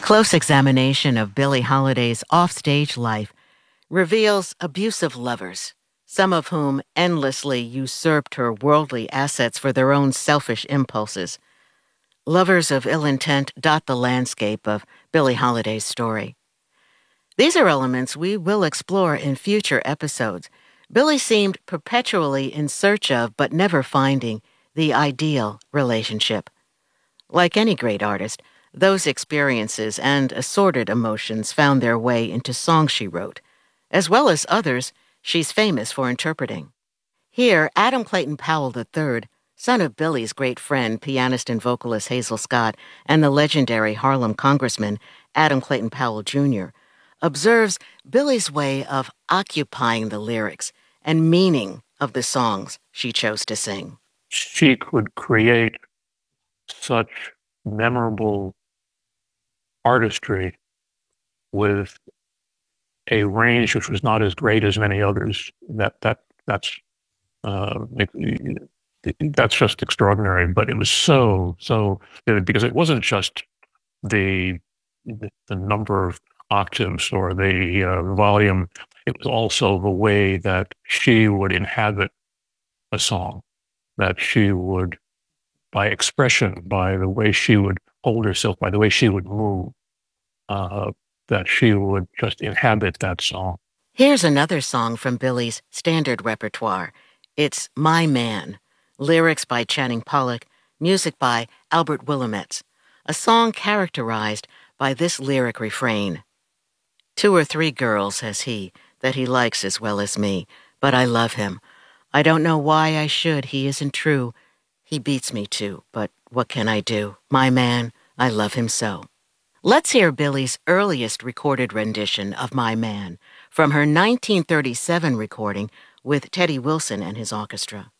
close examination of Billie Holiday's offstage life reveals abusive lovers, some of whom endlessly usurped her worldly assets for their own selfish impulses. Lovers of ill intent dot the landscape of Billie Holiday's story. These are elements we will explore in future episodes. Billie seemed perpetually in search of, but never finding, the ideal relationship. Like any great artist, those experiences and assorted emotions found their way into songs she wrote, as well as others she's famous for interpreting. Here, Adam Clayton Powell III, son of Billie's great friend, pianist and vocalist Hazel Scott, and the legendary Harlem congressman Adam Clayton Powell Jr., observes Billie's way of occupying the lyrics and meaning of the songs she chose to sing. She could create such memorable artistry with a range which was not as great as many others. That's just extraordinary. But it was so vivid because it wasn't just the number of octaves or the volume. It was also the way that she would inhabit a song, that she would, by expression, by the way she would hold herself, by the way she would move, that she would just inhabit that song. Here's another song from Billie's standard repertoire. It's My Man, lyrics by Channing Pollock, music by Albert Willamette, a song characterized by this lyric refrain. 2 or 3 girls has he, that he likes as well as me, but I love him. I don't know why I should, he isn't true. He beats me too, but what can I do? My man, I love him so. Let's hear Billie's earliest recorded rendition of My Man from her 1937 recording with Teddy Wilson and his orchestra.